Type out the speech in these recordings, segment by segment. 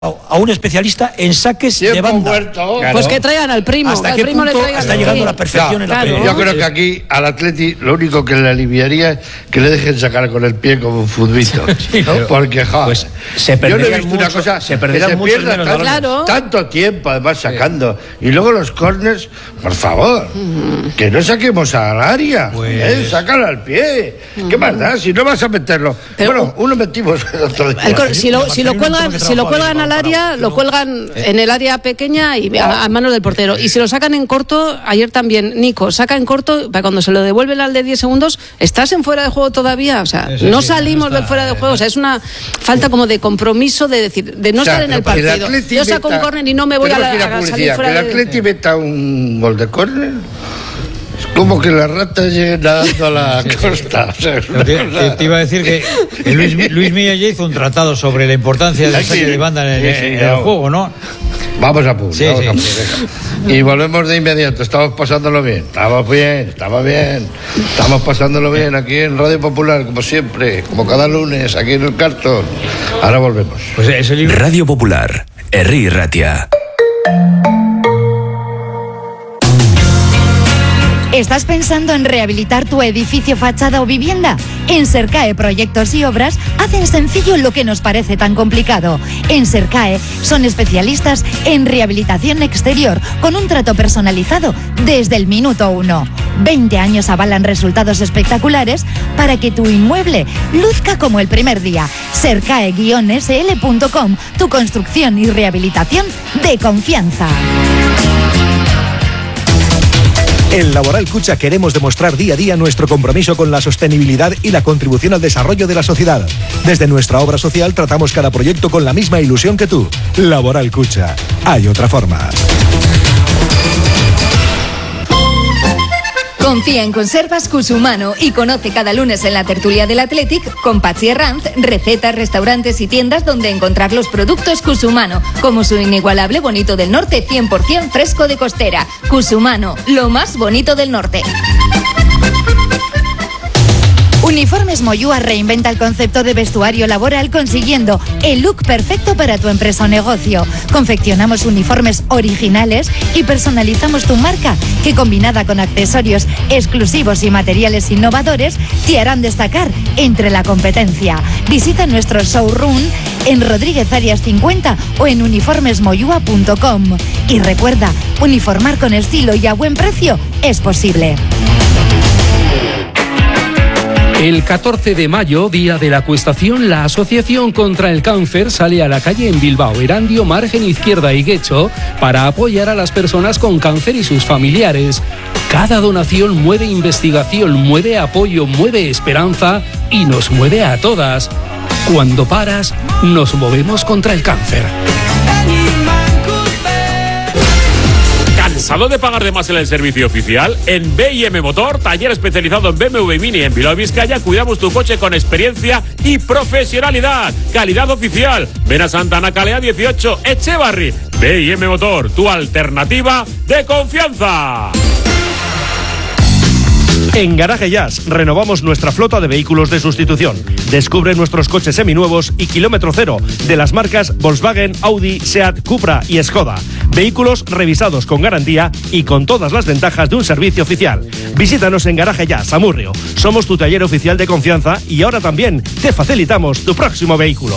a un especialista en saques tiempo de banda. Muerto. Claro. Pues que traigan al primo. ¿Hasta al qué primo punto le traigan está al llegando primo. la perfección en la Claro. pelea? Yo creo que aquí al Atleti lo único que le aliviaría es que le dejen sacar con el pie como un futbolito. Sí, ¿no? Porque, joder, Pues se yo no he perderían visto una mucho- cosa se perderían que se muchos pierda menos tanto, balones. Claro. tanto tiempo además sacando. Y luego los corners, por favor, que no saquemos al área, Pues- sácalo al pie. ¿Qué más da? Si no vas a meterlo. Pero- bueno, uno metimos el otro día. Si lo Marcelino cuelgan, que si lo trabajaba cuelgan ahí, al para área, un lo cuelgan en el área pequeña y a manos del portero. Y si lo sacan en corto, ayer también, Nico, saca en corto, para cuando se lo devuelven al de 10 segundos, ¿estás en fuera de juego todavía? O sea, Eso no sí, salimos no está, del fuera de juego. O sea, es una falta como de compromiso de decir, de no O sea, estar en el pero que partido. Atleti Yo saco un meta- córner y no me voy a tenemos que ir salir publicidad, fuera que el de... Atleti meta un gol de córner. Es como que las ratas lleguen nadando a la costa. O sea, es una cosa- Te iba a decir que Luis Milla ya hizo un tratado sobre la importancia del saque de banda en el juego, ¿no? Vamos a punto, Sí, vamos sí. a punto, venga. Y volvemos de inmediato, estamos pasándolo bien, estamos pasándolo bien aquí en Radio Popular, como siempre, como cada lunes, aquí en el Cartón. Ahora volvemos. Pues ese libro. Radio Popular, Herri Ratia. ¿Estás pensando en rehabilitar tu edificio, fachada o vivienda? En Sercae Proyectos y Obras hacen sencillo lo que nos parece tan complicado. En Sercae son especialistas en rehabilitación exterior con un trato personalizado desde el minuto 1. 20 años avalan resultados espectaculares para que tu inmueble luzca como el primer día. Sercae-sl.com, tu construcción y rehabilitación de confianza. En Laboral Cucha queremos demostrar día a día nuestro compromiso con la sostenibilidad y la contribución al desarrollo de la sociedad. Desde nuestra obra social tratamos cada proyecto con la misma ilusión que tú. Laboral Cucha. Hay otra forma. Confía en Conservas Cusumano y conoce cada lunes en la tertulia del Athletic con Patxi Herranz recetas, restaurantes y tiendas donde encontrar los productos Cusumano, como su inigualable bonito del norte 100% fresco de costera. Cusumano, lo más bonito del norte. Uniformes Moyúa reinventa el concepto de vestuario laboral consiguiendo el look perfecto para tu empresa o negocio. Confeccionamos uniformes originales y personalizamos tu marca, que combinada con accesorios exclusivos y materiales innovadores te harán destacar entre la competencia. Visita nuestro showroom en Rodríguez Arias 50 o en uniformesmoyua.com. Y recuerda, uniformar con estilo y a buen precio es posible. El 14 de mayo, día de la acuestación, la Asociación contra el Cáncer sale a la calle en Bilbao, Erandio, Margen Izquierda y Guecho para apoyar a las personas con cáncer y sus familiares. Cada donación mueve investigación, mueve apoyo, mueve esperanza y nos mueve a todas. Cuando paras, nos movemos contra el cáncer. ¿Cansado de pagar de más en el servicio oficial? En B&M Motor, taller especializado en BMW Mini en Bilbao, Vizcaya, cuidamos tu coche con experiencia y profesionalidad. Calidad oficial. Ven a Santa Ana Calea 18, Echevarri. B&M Motor, tu alternativa de confianza. En Garaje Jazz renovamos nuestra flota de vehículos de sustitución. Descubre nuestros coches seminuevos y kilómetro cero de las marcas Volkswagen, Audi, Seat, Cupra y Skoda. Vehículos revisados con garantía y con todas las ventajas de un servicio oficial. Visítanos en Garaje Jazz, Amurrio. Somos tu taller oficial de confianza y ahora también te facilitamos tu próximo vehículo.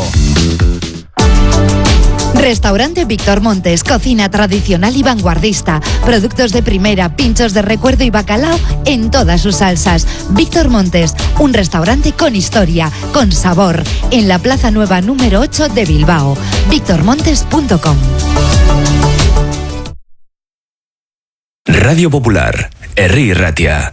Restaurante Víctor Montes, cocina tradicional y vanguardista, productos de primera, pinchos de recuerdo y bacalao en todas sus salsas. Víctor Montes, un restaurante con historia, con sabor, en la Plaza Nueva número 8 de Bilbao. victormontes.com. Radio Popular, Herri Ratia.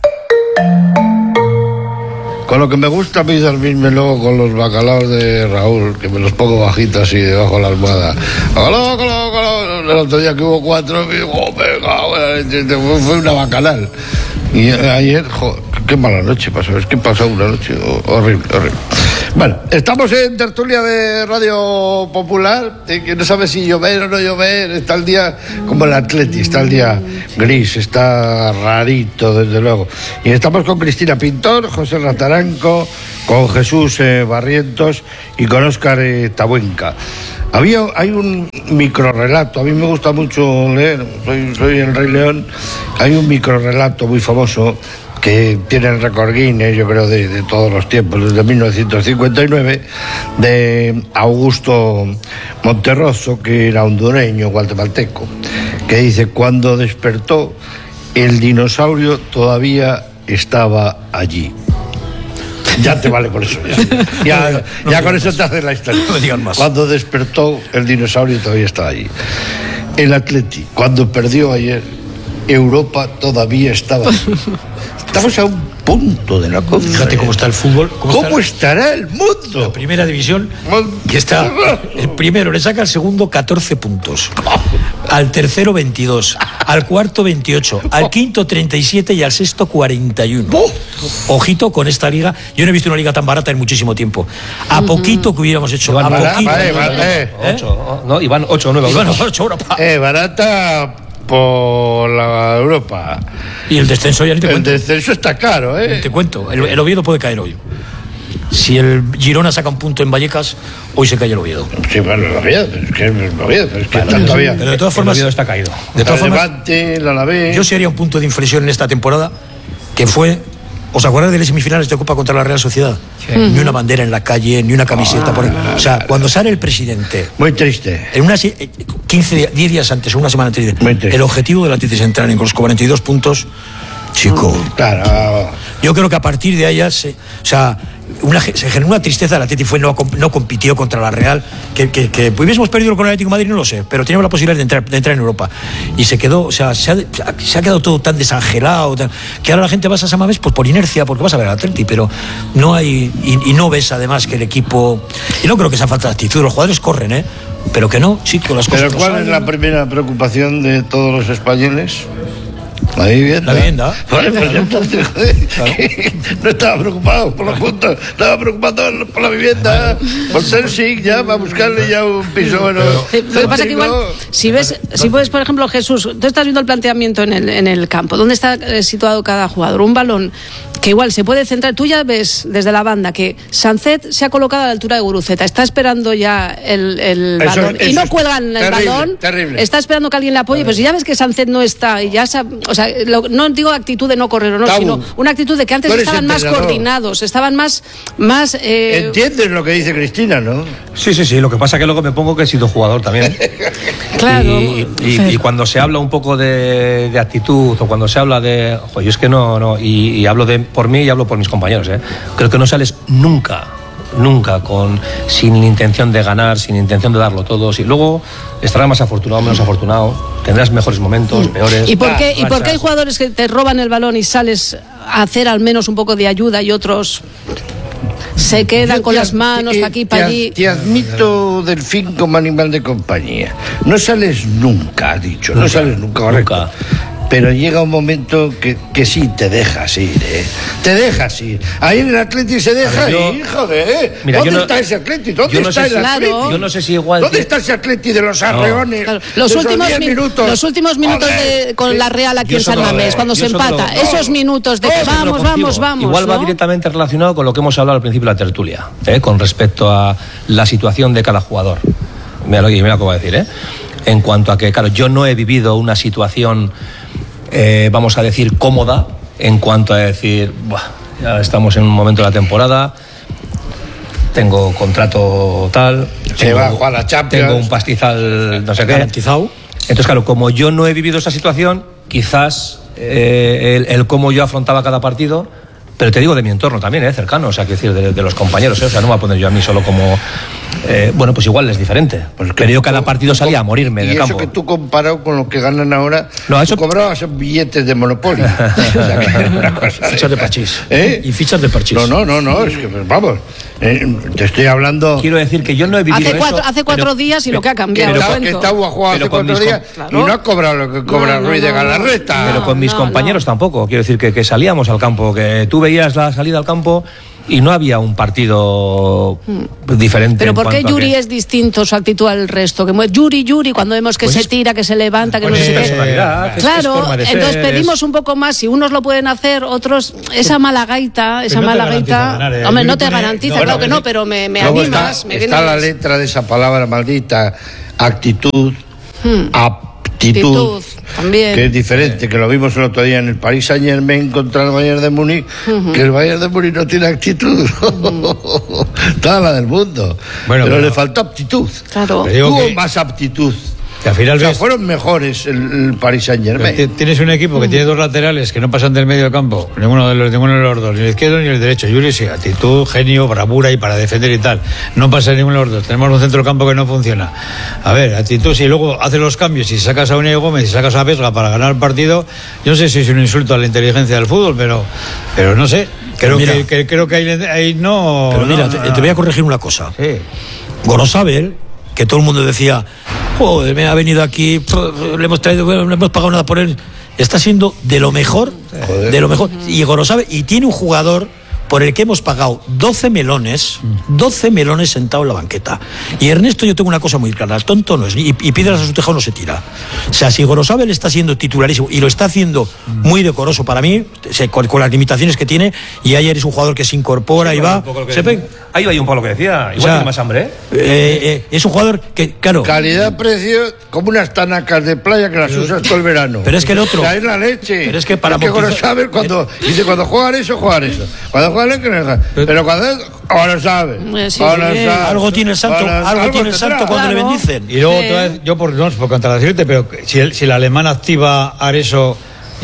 Con lo que me gusta a mí dormirme luego con los bacalaos de Raúl, que me los pongo bajitos así debajo de la almohada. Bacalao. El otro día que hubo 4, me digo, fue una bacanal. Y ayer, qué mala noche pasó, es que pasó una noche horrible. Bueno, estamos en tertulia de Radio Popular, que no sabe si llover o no llover. Está el día como el Atleti, está el día gris, está rarito, desde luego. Y estamos con Cristina Pintor, José Rataranco, con Jesús Barrientos y con Óscar Tabuenca. Hay un microrrelato, a mí me gusta mucho leer, soy el Rey León. Hay un microrrelato muy famoso que tiene el récord Guinness, yo creo, de todos los tiempos, desde 1959, de Augusto Monterroso, que era hondureño, guatemalteco, que dice: cuando despertó, el dinosaurio todavía estaba allí. Ya te vale por eso. Ya con eso te haces la historia. No me digan más. Cuando despertó, el dinosaurio todavía estaba allí. El Atleti, cuando perdió ayer, Europa todavía estaba allí. Estamos a un punto de la cosa. Fíjate cómo está el fútbol. ¿Cómo estará el mundo? La primera división, que está el primero le saca al segundo 14 puntos, al tercero 22, al cuarto 28, al quinto 37 y al sexto 41. Ojito con esta liga. Yo no he visto una liga tan barata en muchísimo tiempo. A poquito que hubiéramos hecho. A poquito. No, iban 8 o 9. Iban 8 horas. Barata por la Europa. Y el descenso ya ni te cuento. El descenso está claro, Te cuento, el Oviedo puede caer hoy. Si el Girona saca un punto en Vallecas, hoy se cae el Oviedo. Sí, bueno, el Oviedo, es que está todavía. Pero de todas formas, el Oviedo está caído. De todas formas, el Alavés. Yo sí haría un punto de inflexión en esta temporada, que fue, ¿os acordáis de las semifinales de Copa contra la Real Sociedad? Sí. Ni una bandera en la calle, ni una camiseta por ahí. O sea, cuando sale el presidente. Muy triste. En unas 10 días antes o una semana antes, el objetivo del Atleti es entrar en los 42 puntos. Chico. Claro. Yo creo que a partir de allá se generó una tristeza. El Atleti no compitió contra la Real, que hubiésemos perdido con el Atlético de Madrid, no lo sé, pero teníamos la posibilidad de entrar en Europa. Y se quedó, o sea, se ha quedado todo tan desangelado, que ahora la gente va a San Mamés pues por inercia, porque vas a ver al Atleti, pero no hay, y no ves además que el equipo, y no creo que sea falta de actitud, los jugadores corren, pero que no, chico, las cosas. Pero ¿cuál es la primera preocupación de todos los españoles? La vivienda. La vivienda. Vale, pues entonces, joder, no estaba preocupado por los puntos, estaba preocupado por la vivienda, por Telsig, ya, para buscarle ya un piso bueno. Lo que pasa es que igual, si puedes, por ejemplo, Jesús, tú estás viendo el planteamiento en el campo, ¿dónde está situado cada jugador? Un balón que igual se puede centrar. Tú ya ves desde la banda que Sancet se ha colocado a la altura de Guruceta, está esperando ya el balón y no cuelgan el balón. Terrible. Está esperando que alguien le apoye, pero si ya ves que Sancet no está y ya o sea, no digo actitud de no correr o no, sino una actitud de que antes estaban más coordinados, estaban más ¿Entiendes lo que dice Cristina, no? Sí, lo que pasa es que luego me pongo que he sido jugador también. Claro. Y cuando se habla un poco de actitud, o cuando se habla de... Yo es que no, y hablo por mí y hablo por mis compañeros, creo que no sales nunca sin intención de ganar, sin intención de darlo todo. Y luego estarás más afortunado, menos afortunado, tendrás mejores momentos, peores. ¿Y por qué hay jugadores que te roban el balón y sales a hacer al menos un poco de ayuda y otros se quedan con las manos para aquí, para allí? Te admito, Delfín, como animal de compañía. No sales nunca, ha dicho. No sales nunca, correcto. Nunca. Pero llega un momento que sí te dejas ir, Te dejas ir. Ahí en el Atleti se deja ir, joder. Mira, ¿Dónde está ese Atleti? ¿Dónde está el Atleti? Yo no sé si igual... ¿Dónde está ese Atleti de los arreones? Claro. Los últimos minutos con la Real aquí en San Mamés, cuando se empata. Esos minutos de que vamos. Igual va directamente relacionado con lo que hemos hablado al principio de la tertulia, con respecto a la situación de cada jugador. Mira lo que acabo de decir, En cuanto a que, claro, yo no he vivido una situación... vamos a decir, cómoda, en cuanto a decir, ya estamos en un momento de la temporada, tengo contrato tal, va a jugar la Champions, tengo un pastizal no sé qué garantizado. Entonces, claro, como yo no he vivido esa situación, quizás el cómo yo afrontaba cada partido, pero te digo de mi entorno también, cercano, o sea, que decir, de los compañeros, o sea, no me voy a poner yo a mí solo como... bueno, pues igual es diferente. Pero yo cada partido salía a morirme del campo. Y eso que tú comparado con lo que ganan ahora, tú cobrabas billetes de Monopoly. O sea, que una cosa fichas de parchís. Y fichas de parchís. No, es que vamos. Te estoy hablando... Quiero decir que yo no he vivido hace 4 días y lo que ha cambiado. Que está ha jugado hace 4 días y no ha cobrado lo que cobra Ruiz de Galarreta. Pero con mis compañeros tampoco. Quiero decir que salíamos al campo, que tú veías la salida al campo y no había un partido diferente. Pero ¿por qué Yuri es distinto su actitud al resto? Que Yuri, cuando vemos que se tira, que se levanta, que no sé qué. Claro, entonces pedimos un poco más. Si unos lo pueden hacer, otros, esa mala gaita, hombre, no te garantiza, claro que no, pero me animas. Está la letra de esa palabra maldita, actitud, aptitud, también. Que es diferente, que lo vimos el otro día en el Paris Saint-Germain contra el Bayern de Múnich, que el Bayern de Múnich no tiene actitud, toda la del mundo, pero le faltó aptitud, tuvo más aptitud. Que al final fueron mejores el Paris Saint-Germain. Tienes un equipo que tiene dos laterales que no pasan del medio del campo, ninguno de los dos, ni el izquierdo ni el derecho. Yuri sí, actitud, genio, bravura y para defender y tal. No pasa ninguno de los dos. Tenemos un centro del campo que no funciona. A ver, actitud, si luego haces los cambios y sacas a Unai Gómez y sacas a Vesga para ganar el partido, yo no sé si es un insulto a la inteligencia del fútbol, pero no sé. Creo que ahí no. Pero mira, te voy a corregir una cosa. Sí. Gorosabel, que todo el mundo decía, joder, me ha venido aquí, le hemos traído, no hemos pagado nada por él, está siendo de lo mejor, y Gorosabel, y tiene un jugador por el que hemos pagado 12 melones sentado en la banqueta. Y Ernesto, yo tengo una cosa muy clara, el tonto no es, y piedras a su tejado no se tira. O sea, si Gorosabel está siendo titularísimo, y lo está haciendo muy decoroso para mí, con las limitaciones que tiene, y ayer es un jugador que se incorpora y va... Ahí va un poco lo que decía, igual tiene más hambre, es un jugador que, claro... Calidad-precio, como unas tanacas de playa que las usas todo el verano. Pero es que el otro... O sea, es la leche. Pero es que para Gorosabel, cuando juegan eso, juegan eso. Cuando juegan pero cuando ahora sabe, algo tiene el santo, algo tiene el santo cuando le bendicen. Y luego yo por contradecirte, pero si el alemán activa Areso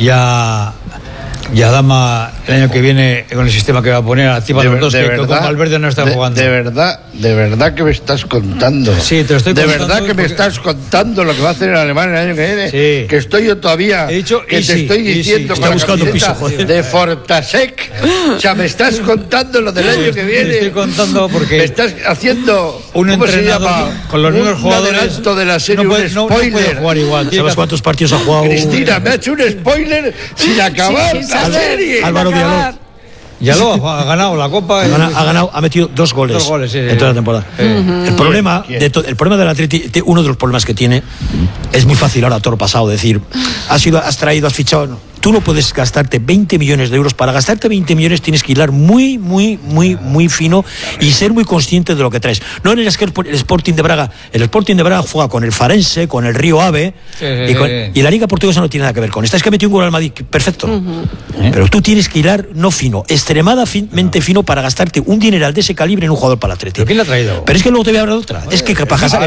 y Adama el año que viene con el sistema que va a poner, activa los dos, que con Valverde no están jugando. De verdad que me estás contando. Sí, te lo estoy contando. De contando. verdad que me estás contando lo que va a hacer el alemán el año que viene. Sí. Que estoy yo todavía. He dicho, que te estoy diciendo está buscando piso, joder. De Fortasec. O sea, me estás contando lo del año que viene. Me estoy contando porque me estás haciendo un entrenador con los mismos jugadores. Adelanto de la serie, no puede jugar igual. ¿Sabes cuántos partidos ha jugado? Cristina, me ha hecho un spoiler sin acabar la serie. Álvaro Diallo ha ganado la Copa. Ha metido dos goles en toda la temporada. El problema del Atleti, uno de los problemas que tiene, es muy fácil ahora, todo lo pasado, decir, has traído, has fichado. No. Tú no puedes gastarte 20 millones de euros. Para gastarte 20 millones tienes que hilar muy fino y ser muy consciente de lo que traes. No en el Sporting de Braga. El Sporting de Braga juega con el Farense, con el Río Ave, y la Liga Portuguesa no tiene nada que ver con esta. Es que metió un gol al Madrid, perfecto. Pero tú tienes que hilar no fino, extremadamente fino, para gastarte un dineral de ese calibre en un jugador para el Atleti. ¿Pero quién lo ha traído? Pero es que luego te voy a hablar de otra. Es que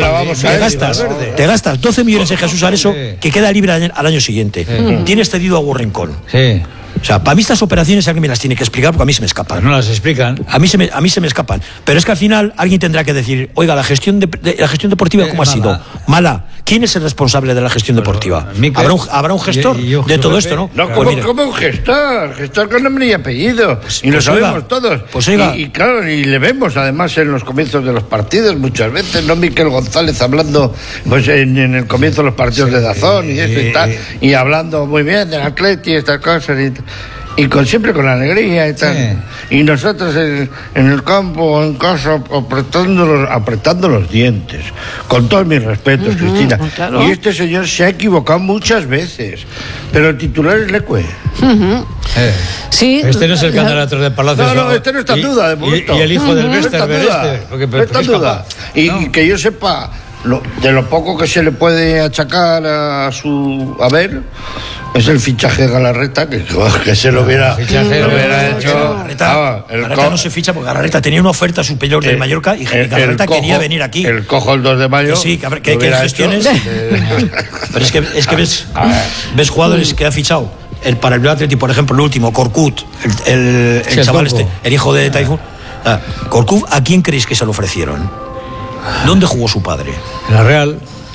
te gastas 12 millones en Jesús Areso, que queda libre al año siguiente. Tienes cedido a Rincón. Sí. O sea, para mí estas operaciones alguien me las tiene que explicar, porque a mí se me escapan. Pero no las explican. A mí se me escapan. Pero es que al final alguien tendrá que decir, oiga, la gestión deportiva, ¿cómo ha sido? Mala. ¿Quién es el responsable de la gestión deportiva? ¿Habrá un gestor de todo esto, no? No, ¿cómo un gestor? Gestor con nombre y apellido. Y lo sabemos todos. Pues oiga. Y claro, y le vemos además en los comienzos de los partidos muchas veces, ¿no? Miquel González hablando pues en el comienzo de los partidos de Dazón y esto y tal, y hablando muy bien del Atleti y estas cosas y siempre con alegría y tal. Y nosotros en el campo, en casa, apretando los dientes, con todos mis respetos, Cristina. Claro. Y este señor se ha equivocado muchas veces, pero el titular es Leque. Sí. Este no es el candidato del Palacio. No, este no está en duda de momento. Y el hijo del Westerberg no está en duda. Y que yo sepa, de lo poco que se le puede achacar a ver, es el fichaje de Galarreta, que se lo hubiera hecho. Galarreta no se ficha porque Galarreta tenía una oferta superior del Mallorca y Galarreta quería venir aquí. El cojo el 2 de mayo. Que sí, que gestiones. Pero es que ves jugadores que ha fichado. Para el Atleti, por ejemplo, el último, Korkut, el chaval el hijo de Taifun. Korkut, ¿a quién creéis que se lo ofrecieron? ¿Dónde jugó su padre? En la Real.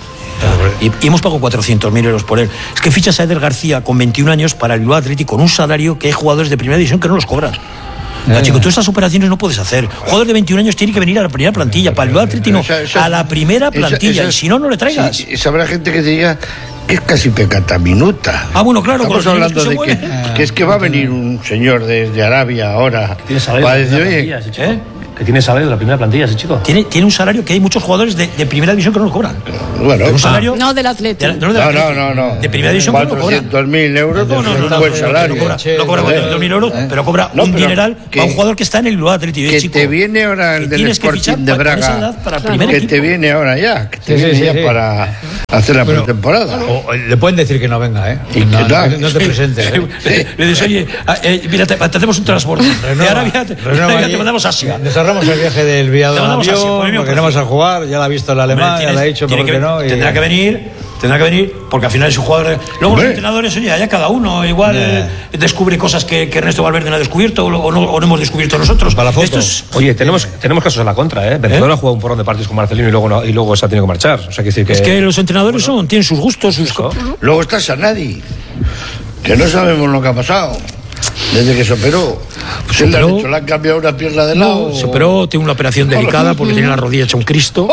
Y hemos pagado 400.000 euros por él. Es que fichas a Eder García con 21 años para el Bilbao Athletic con un salario que hay jugadores de primera división que no los cobran. Chico, tú estas operaciones no puedes hacer. Jugador de 21 años tiene que venir a la primera plantilla. Para el Bilbao Athletic no, a la primera plantilla. Y si no le traigas. Sí, sabrá gente que te diga que es casi pecata minuta. Ah, bueno, claro. Estamos hablando de que es que va a venir un señor desde Arabia ahora. Va a decir, oye, que tiene salario de la primera plantilla ese chico. Tiene un salario que hay muchos jugadores de primera división que no lo cobran. Bueno, un salario no del Atlético. No. De primera división 400.000 euros es un buen salario. No cobra 400.000 euros, pero cobra un dineral para un jugador que está en el Bilbao Atlético. Que te viene ahora el del Sporting de Braga. Que te viene ahora ya. Que te viene ya para hacer la pretemporada. Le pueden decir que no venga, ¿eh? Y no te presentes. Le dices, oye, mira, te hacemos un transporte. De Arabia te mandamos a Asia. Cerramos el viaje del viado de avión, porque no vamos a jugar, ya la ha visto el alemán, ya la ha hecho, porque no. Tendrá que venir, porque al final es un jugador. Luego los entrenadores, oye, allá cada uno igual descubre cosas que Ernesto Valverde no ha descubierto o no hemos descubierto nosotros. Para la foto. Oye, tenemos casos en la contra, ¿eh? Venezuela ha jugado un porrón de partidos con Marcelino y luego se ha tenido que marchar. O sea, es que los entrenadores tienen sus gustos, Luego está Sanadi, que no sabemos lo que ha pasado. Desde que se operó, le han cambiado una pierna de lado. Se operó, tiene una operación delicada porque tiene la rodilla hecha un Cristo.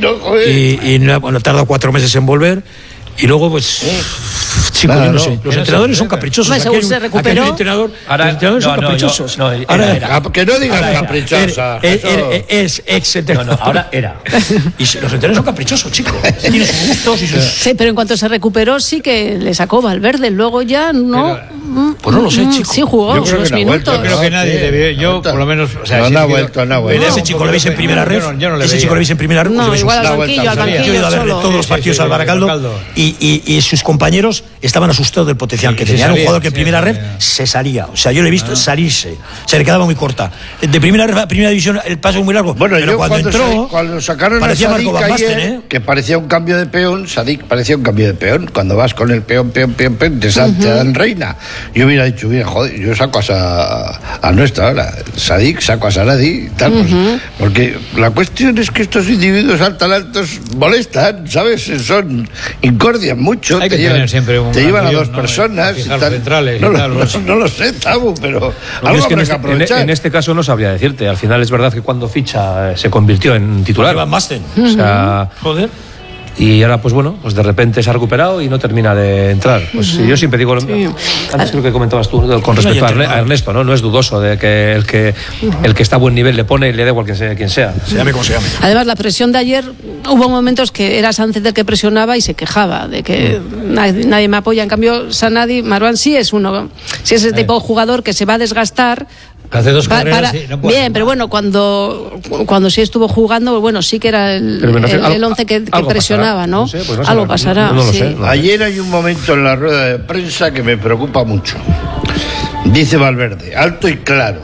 Y tarda 4 meses en volver. Y luego, pues. Chico, yo no sé. Los entrenadores son caprichosos. Según se recuperó. Los entrenadores son caprichosos. Que no digan caprichosa. Es ex-entrenador. Ahora era. Y los entrenadores son caprichosos, chicos. Tienen sus gustos y sus. Sí, pero en cuanto se recuperó, sí que le sacó Valverde. Luego ya no. Pues no lo sé, chico. Sí jugó unos minutos. Yo creo que nadie le vio. Yo, por lo menos. No ha vuelto. Ese chico lo veis en primera red. Ese chico lo veis en primera red. No, igual al banquillo. Yo he ido a ver todos los partidos al Baracaldo. Y sus compañeros estaban asustados del potencial que tenía. Era un jugador que en primera red se salía. O sea, yo le he visto salirse. Se le quedaba muy corta. De primera red a primera división el paso es muy largo. Bueno, pero cuando entró, cuando sacaron a Sadik ayer, que parecía un cambio de peón, Sadik parecía un cambio de peón. Cuando vas con el peón, te dan reina. Yo hubiera dicho, mira, joder, yo saco a nuestra ahora. Sadik, saco a Sanadi, tal. Porque la cuestión es que estos individuos altos molestan, ¿sabes? Son incordian mucho. Hay que tener siempre te llevan a dos personas. Centrales no lo sé, Tabu, pero algo habrá que aprovechar. En este caso no sabría decirte. Al final es verdad que cuando ficha se convirtió en titular. Van Basten. O sea, joder. Y ahora, pues bueno, pues de repente se ha recuperado y no termina de entrar. Pues yo siempre digo, antes creo que comentabas tú con respecto a Ernesto, ¿no? No es dudoso de que el que está a buen nivel le pone y le da igual quien sea. Se llame como se llame. Además, la presión de ayer, hubo momentos que era Sánchez el que presionaba y se quejaba de que nadie me apoya. En cambio, Sanadi, Marwan sí es ese tipo de jugador que se va a desgastar. Hace 2 carreras, sí, no bien, pero bueno, cuando sí estuvo jugando, bueno, sí que era el 11 que presionaba, ¿no? No sé, pues no algo pasará. No lo sí. sé. Ayer hay un momento en la rueda de prensa que me preocupa mucho. Dice Valverde, alto y claro,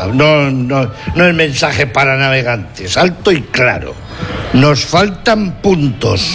no el mensaje para navegantes, alto y claro. Nos faltan puntos.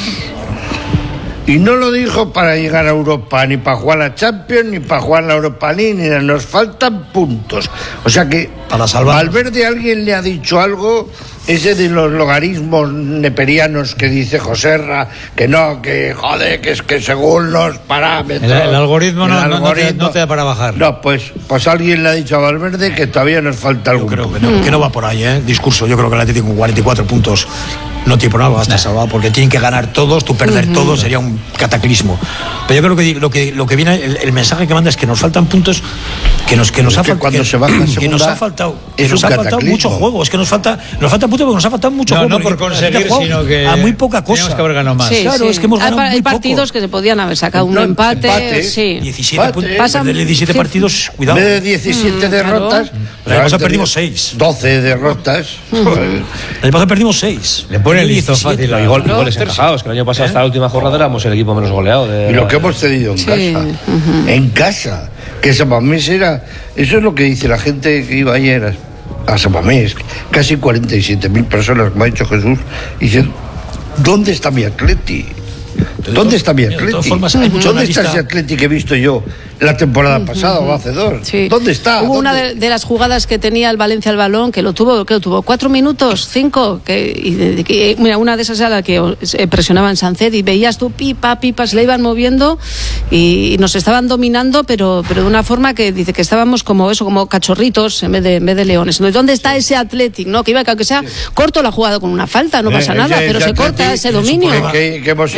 Y no lo dijo para llegar a Europa, ni para jugar a la Champions, ni para jugar a la Europa League, ni nada. Nos faltan puntos. O sea que para salvarnos. Valverde alguien le ha dicho algo, ese de los logaritmos neperianos que dice Joserra, que no, que joder, que es que según los parámetros... El algoritmo no te da para bajar. No, pues alguien le ha dicho a Valverde que todavía nos falta algo. Yo creo que no va por ahí, discurso. Yo creo que el Atlético con 44 puntos no tiene por nada, va a estar salvado, porque tienen que ganar todos, tú perder todos sería un cataclismo. Pero yo creo que lo que viene, el mensaje que manda es que nos faltan puntos, que nos ha faltado, cuando se baja segunda, que nos ha faltado mucho juego, es que nos faltan puntos porque nos ha faltado mucho juego. No por conseguir, sino que a muy poca cosa. Tenemos que haber ganado más. Sí, claro, es que hemos ganado hay muy partidos poco. Que se podían haber sacado un empate. Sí. 17 partidos, cuidado. En vez de 17 derrotas, el año pasado perdimos 6. 12 derrotas. El año pasado perdimos 6. Le pone el listo fácil. Y goles encajados, que el año pasado hasta la última jornada éramos el equipo menos goleado. Y lo que hemos cedido en casa, que Samamés era, eso es lo que dice la gente que iba ayer a Samamés, casi 47.000 personas, como ha dicho Jesús, y dicen, ¿dónde está mi Atleti? ¿Dónde está mi Atleti? ¿Dónde está ese Atleti que he visto yo la temporada pasada o hace 2? Sí. ¿Dónde está? Hubo una de las jugadas que tenía el Valencia al balón, que lo tuvo 4 minutos, 5, mira, una de esas era la que presionaban Sánchez y veías tú pipa, se le iban moviendo y nos estaban dominando, pero de una forma que dice que estábamos como cachorritos en vez de leones. Entonces, ¿dónde está ese Athletic? ¿No? Que aunque sea corto la jugada con una falta, no pasa nada, pero se corta ese dominio. Que hemos ido todos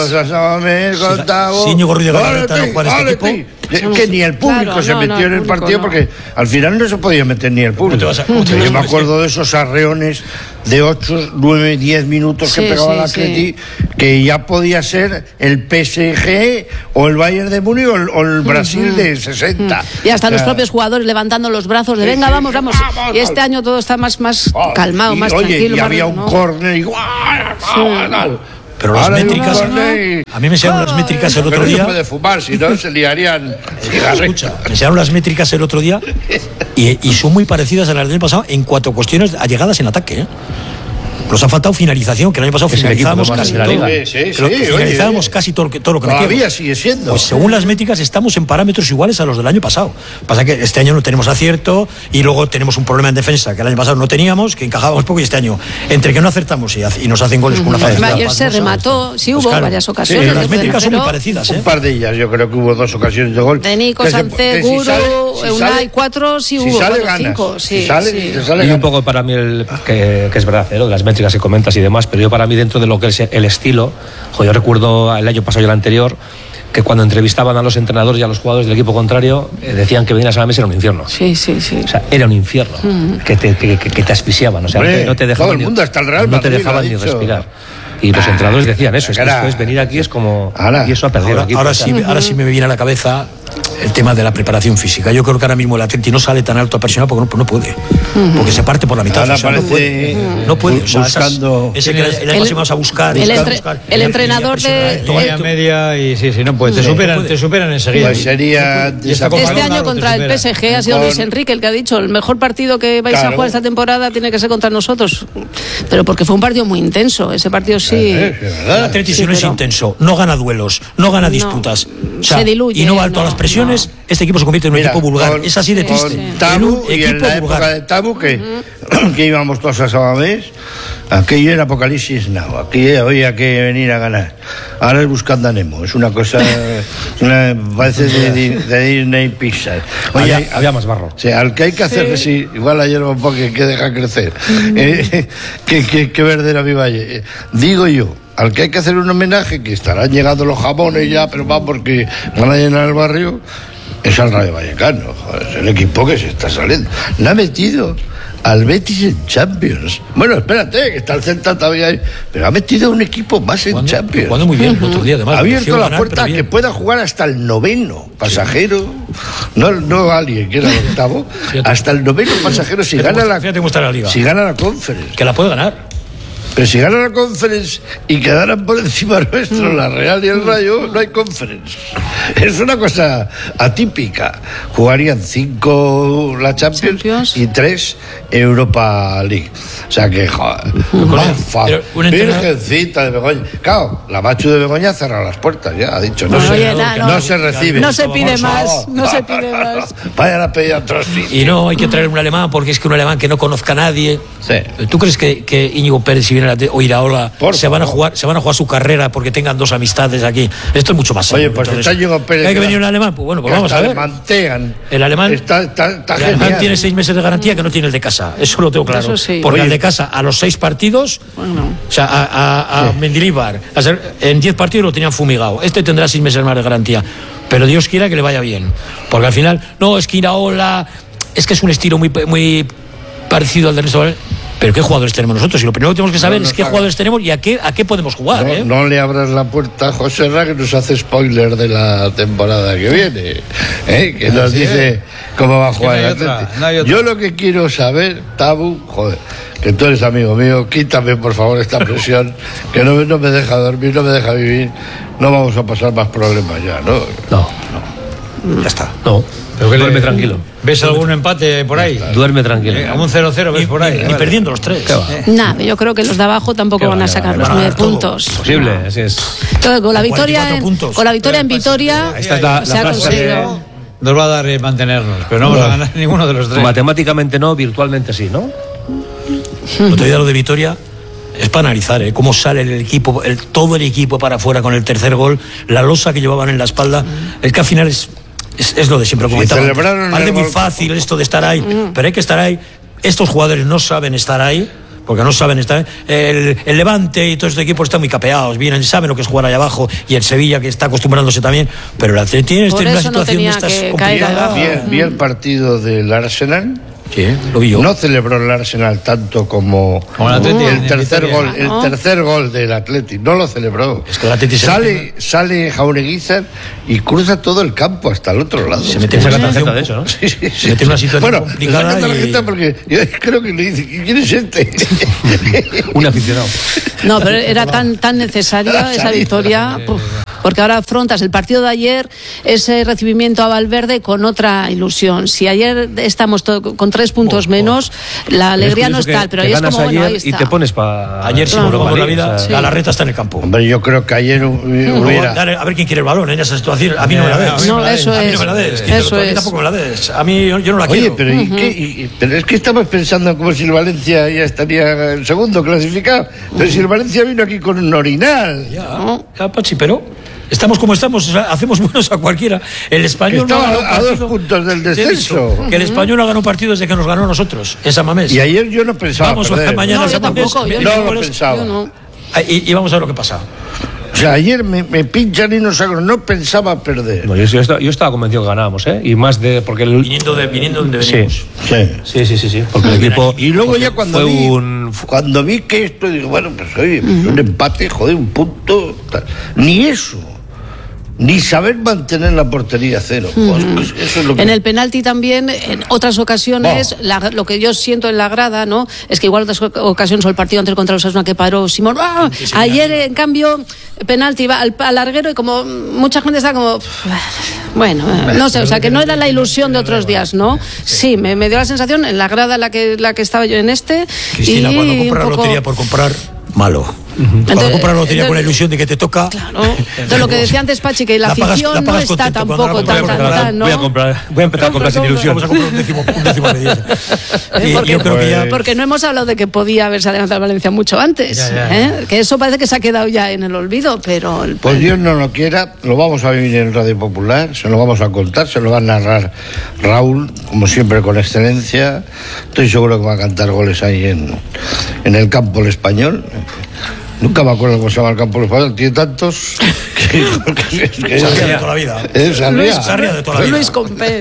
todos a Samamés, con Tabo. Si Íñigo Ruiz de Galarreta no juega en este equipo. Que ni el público se metió en el partido porque al final no se podía meter ni el público. Yo me acuerdo de esos arreones de 8, 9, 10 minutos que pegaba el Atleti, que ya podía ser el PSG o el Bayern de Múnich o el Brasil de 60. Y hasta los propios jugadores levantando los brazos de venga, vamos. Y este año todo está más calmado, más tranquilo. Y había un córner y pero las métricas, a mí me enseñaron las métricas el otro día. No se puede fumar, si no se liarían. Escucha, me enseñaron las métricas el otro día y son muy parecidas a las del año pasado en 4 cuestiones a llegadas en ataque, ¿eh? Nos ha faltado finalización, que el año pasado finalizábamos casi todo. Finalizábamos casi todo lo que metíamos. Todavía sigue siendo. Pues según las métricas estamos en parámetros iguales a los del año pasado. Pasa que este año no tenemos acierto y luego tenemos un problema en defensa que el año pasado no teníamos, que encajábamos poco, y este año entre que no acertamos y nos hacen goles con una facilidad. Ayer se remató, sí hubo varias ocasiones. Pero las métricas son muy parecidas, ¿eh? Un par de ellas, yo creo que hubo 2 ocasiones de gol. De Nico, Sánchez, Guru, Unai, 4, sí hubo. 5, sí. Y un poco para mí que es verdad, de las métricas que comentas y demás, pero yo para mí dentro de lo que es el estilo, yo recuerdo el año pasado y el anterior que cuando entrevistaban a los entrenadores y a los jugadores del equipo contrario decían que venir a Samamés era un infierno. Sí. O sea, era un infierno, que te asfixiaban, o sea, no te dejaban, todo el mundo, hasta el Real Madrid, no te dejaban ni respirar. Y los entrenadores decían eso, es que esto es venir aquí es como... Y eso ha perdido aquí. Ahora sí me viene a la cabeza el tema de la preparación física. Yo creo que ahora mismo el Atleti no sale tan alto a presionar porque no puede. Porque se parte por la mitad. Ahora no puede. O sea, buscando... Ese que el año pasado vas a buscar. El entrenador de... media y sí, no puede. Te superan enseguida. Pues sería... Este año contra el PSG ha sido Luis Enrique el que ha dicho el mejor partido que vais a jugar esta temporada tiene que ser contra nosotros. Pero porque fue un partido muy intenso. Ese partido sí... El Atleti no es intenso, no gana duelos, no gana disputas, o sea, se diluye, y no va alto a las presiones. Este equipo se convierte en un equipo vulgar. Es así de triste. Tabu, y en la época de Tabu que íbamos todos a Samamés, aquello era Apocalipsis Now, aquí había que venir a ganar. Ahora es Buscando a Nemo, es una cosa, parece de Disney Pixar. Oye, había más barro. O sea, al que hay que hacer, sí, igual la hierba un poco que deja crecer, que verdera viva. Digo yo, al que hay que hacer un homenaje, que estarán llegando los jamones ya, pero va porque van a llenar el barrio, es al Rayo Vallecano. Joder, es el equipo que se está saliendo. No ha metido al Betis en Champions. Bueno, espérate, que está el Celta todavía ahí, pero ha metido un equipo más en Champions. Jugando muy bien el otro día, además. Ha abierto la puerta a que pueda jugar hasta el 9º pasajero, no alguien que era el 8º, hasta el 9º pasajero si gana la Liga. Si gana la Conference. Que la puede ganar. Pero si gana la Conference y quedaran por encima nuestro la Real y el Rayo, no hay Conference. Es una cosa atípica. Jugarían 5 la Champions y 3 Europa League. O sea que, joder, virgencita de Begoña. Claro, la Machu de Begoña cerra las puertas ya, ha dicho. No se recibe. No se pide más, no se pide más. Vayan a pedir a otros sitios. Y no, hay que traer un alemán porque es que un alemán que no conozca a nadie. Sí. ¿Tú crees que Íñigo Pérez, si viene o Iraola, se van a jugar su carrera porque tengan 2 amistades aquí? Esto es mucho más serio. Oye, pues está Íñigo Pérez. ¿Hay que venir un alemán? Pues bueno, pues vamos a ver. El alemán tiene 6 meses de garantía que no tiene el de casa. Eso lo tengo claro. Sí. Porque el de casa, a los 6 partidos, o sea, a Mendilibar, en 10 partidos lo tenían fumigado. Este tendrá 6 meses más de garantía. Pero Dios quiera que le vaya bien. Porque al final, no, es que Iraola, es que es un estilo muy parecido al de Ernesto Valverde. Pero ¿qué jugadores tenemos nosotros? Y lo primero que tenemos que saber es qué jugadores tenemos y a qué podemos jugar. No le abras la puerta a José Ra, que nos hace spoiler de la temporada que viene. Que nos dice cómo va a jugar el Atlético. Yo lo que quiero saber, Tabu, joder, que tú eres amigo mío, quítame por favor esta presión, que no me deja dormir, no me deja vivir. No vamos a pasar más problemas ya, ¿no? No. Ya está. No. Pero que duerme tranquilo. ¿Ves algún empate por ahí? Duerme tranquilo. A un 0-0 ves por ahí. Ni perdiendo los 3. Nada, yo creo que los de abajo tampoco van a sacar los 9 puntos. Posible, así es. Todo, con la victoria en Vitoria se ha conseguido. Nos va a dar mantenernos, pero no vamos a ganar ninguno de los 3. Matemáticamente no, virtualmente sí, ¿no? Otro día lo de Vitoria es para analizar cómo sale el equipo, todo el equipo para afuera con el tercer gol, la losa que llevaban en la espalda. Es que al final es lo de siempre, comentaba. Parece muy fácil esto de estar ahí, pero hay que estar ahí. Estos jugadores no saben estar ahí porque no saben estar. El Levante y todos estos equipos están muy capeados, vienen, saben lo que es jugar allá abajo, y el Sevilla, que está acostumbrándose también, pero el Atleti está en una situación de estas complicada. Vi el partido del Arsenal. Sí, lo vi yo. No celebró el Arsenal tanto como el tercer gol del Atleti. No lo celebró. Es que el Atleti sale Jaureguizar y cruza todo el campo hasta el otro lado. Se mete en una tarjeta, de hecho, ¿no? Sí. Se mete en una situación complicada. Saca tarjeta porque yo creo que le dice, ¿quién es este? Un aficionado. No, pero era tan necesaria esa victoria. Porque ahora afrontas el partido de ayer, ese recibimiento a Valverde con otra ilusión. Si ayer estamos con 3 puntos menos, la alegría no es tal, pero ayer es como, bueno, ahí está. Y te pones para... Ayer sí, por la vida, Galarreta está en el campo. Hombre, yo creo que ayer hubiera... A ver quién quiere el balón en esa situación. A mí no me la des. No, eso es. A mí no me la des. Eso es. Tampoco me la des. A mí yo no la quiero. Oye, pero es que estamos pensando como si el Valencia ya estaría el segundo clasificado. Pero si el Valencia vino aquí con un orinal. Ya, Pachi, pero... Estamos como estamos, o sea, hacemos buenos a cualquiera. El Español estaba a 2 puntos del descenso. Que el Español no ganó partido desde que nos ganó a nosotros, esa Mamés. Y ayer yo no pensaba vamos perder. Mañana no, yo tampoco, yo no lo pensaba. Y vamos a ver lo que pasa. O sea, ayer me pinchan y no pensaba perder. No, yo estaba convencido que ganábamos, ¿eh? Y más de... porque viniendo de donde venimos. Sí. Porque el equipo... Y luego ya cuando vi que esto, digo, bueno, pues oye, un empate, joder, un punto... Ni eso. Ni saber mantener la portería cero. Pues eso es lo que... En el penalti también, en otras ocasiones, lo que yo siento en la grada, ¿no? Es que igual en otras ocasiones, o el partido antes contra los Osasuna que paró Simón, ayer en cambio penalti va al larguero y como mucha gente está como, bueno, no sé, o sea que no era la ilusión de otros días, ¿no? Sí, me dio la sensación en la grada la que estaba yo en este. Cristina, cuando compras la lotería por comprar, malo. Cuando compras la lotería con la ilusión de que te toca. Claro. Entonces lo que decía antes Pachi, que la afición no está tampoco tan, ¿no? Voy a empezar a comprar sin ilusión. Vamos a comprar un décimo de 10. Yo creo que ya... Porque no hemos hablado de que podía haberse adelantado Valencia mucho antes. Que eso parece que se ha quedado ya en el olvido, pero... Pues Dios no lo quiera, lo vamos a vivir en Radio Popular, se lo vamos a contar, se lo va a narrar Raúl, como siempre con excelencia. Estoy seguro que va a cantar goles ahí en el campo el Español. Nunca me acuerdo cómo se llama el campo del Español, tiene tantos que Sarria de toda la vida. Sarria de toda la vida. Luis Compé,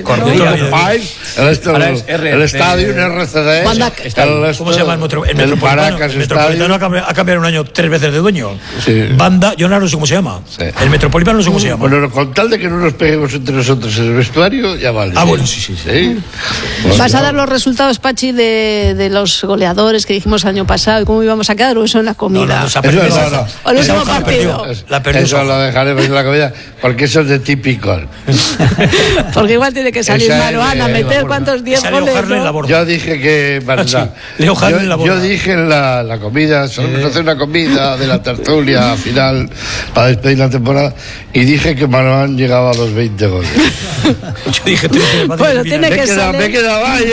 el estadio, un RCD. ¿Cómo se llama el Metropolitano? El Metropolitano ha cambiado un año 3 veces de dueño. Banda, yo no sé cómo se llama. El Metropolitano no sé cómo se llama. Bueno, con tal de que no nos peguemos entre nosotros en el vestuario, ya vale. Bueno, sí. ¿Vas a dar los resultados, Pachi, de los goleadores que dijimos el año pasado y cómo íbamos a quedar o eso en la comida? No. O el último partido. Eso lo dejaremos en la comida, porque eso es de típico. Porque igual tiene que salir Maruana, meter cuántos 10 goles. Yo dije que... Yo dije en la comida, solemos hacer una comida de la tertulia final para despedir la temporada, y dije que Maruán llegaba a los 20 goles. Yo dije 13. Bueno, tiene que salir. Me he quedado ahí,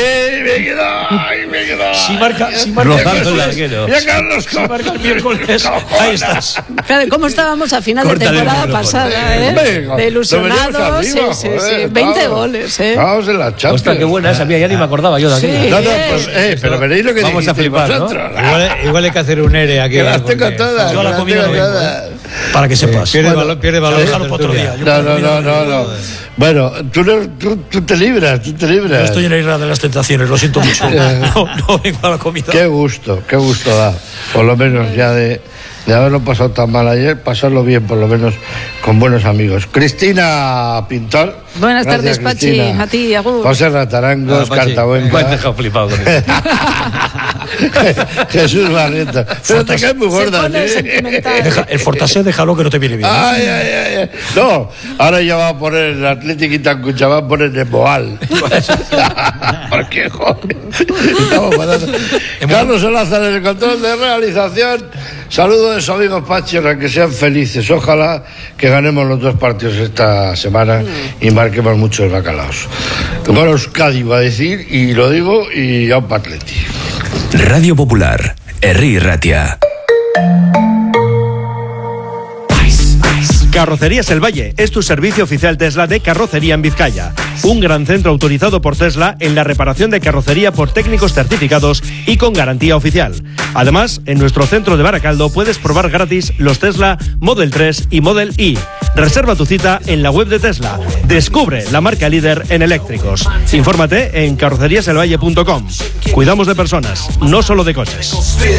Si marca el larguero. Ya Carlos, si marca el miércoles, ahí estás. Claro, ¿cómo estábamos a final de temporada pasada, de ilusionados? Sí. 20 goles, Vamos en la Champions. Ostras, qué buena esa, ya ni me acordaba yo de aquella. Pero veréis lo que vamos a flipar, vosotros. Igual hay que hacer un ERE aquí. Que las tengo todas. Yo la comida no vengo, para que sepas. Pierde valor. Déjalo para otro día. No. Bueno, tú te libras. Yo estoy en la isla de las tentaciones, lo siento mucho. No vengo a la comida. Qué gusto da. Por lo menos ya de haberlo pasado tan mal ayer, pasarlo bien, por lo menos con buenos amigos. Cristina Pintor. Buenas tardes, Pachi. A ti, Agur. José Ratarangos, Cartabuenca. Me has dejado flipado con eso. Jesús Barrientos. Pero te caes muy gorda, El Fortasé, déjalo que no te viene bien. Ay. No, ahora ya va a poner el Athletic Itacucha, va a poner el Boal. Porque, joder. Estamos pasando. Carlos Olázar en el control de realización. Saludos de su amigo Pachi, que sean felices. Ojalá que ganemos los 2 partidos esta semana y marquemos muchos bacalaos. Bueno, Euskadi va a decir, y lo digo, y a un Atleti. Radio Popular, Herri Ratia. Carrocerías El Valle es tu servicio oficial Tesla de carrocería en Vizcaya. Un gran centro autorizado por Tesla en la reparación de carrocería por técnicos certificados y con garantía oficial. Además, en nuestro centro de Baracaldo puedes probar gratis los Tesla Model 3 y Model Y. Reserva tu cita en la web de Tesla. Descubre la marca líder en eléctricos. Infórmate en carroceríaselvalle.com. Cuidamos de personas, no solo de coches.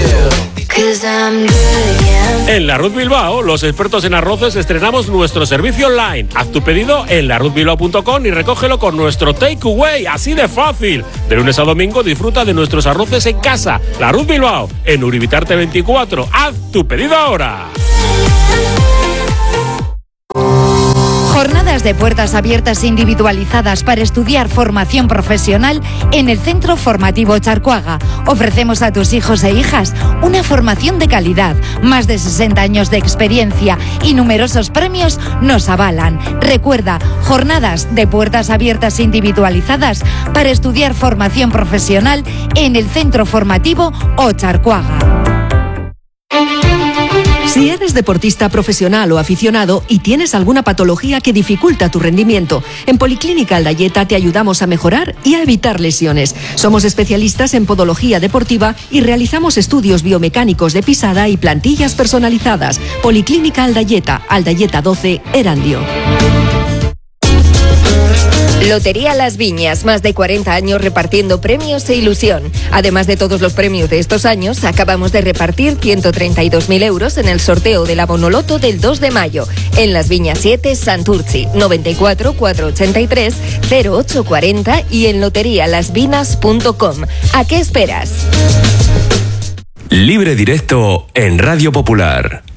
En La Ruz Bilbao, los expertos en arroces, estrenamos nuestro servicio online. Haz tu pedido en laruzbilbao.com y recógelo con nuestro takeaway, así de fácil. De lunes a domingo disfruta de nuestros arroces en casa. La Ruz Bilbao, en Uribitarte 24. Haz tu pedido ahora. Jornadas de puertas abiertas individualizadas para estudiar formación profesional en el Centro Formativo Charcoaga. Ofrecemos a tus hijos e hijas una formación de calidad, más de 60 años de experiencia y numerosos premios nos avalan. Recuerda, jornadas de puertas abiertas individualizadas para estudiar formación profesional en el Centro Formativo Charcoaga. Si eres deportista profesional o aficionado y tienes alguna patología que dificulta tu rendimiento, en Policlínica Aldayeta te ayudamos a mejorar y a evitar lesiones. Somos especialistas en podología deportiva y realizamos estudios biomecánicos de pisada y plantillas personalizadas. Policlínica Aldayeta, Aldayeta 12, Erandio. Lotería Las Viñas, más de 40 años repartiendo premios e ilusión. Además de todos los premios de estos años, acabamos de repartir 132.000 euros en el sorteo de la Bonoloto del 2 de mayo. En Las Viñas 7, Santurci, 94 483 0840 y en loterialasvinas.com. ¿A qué esperas? Libre Directo en Radio Popular.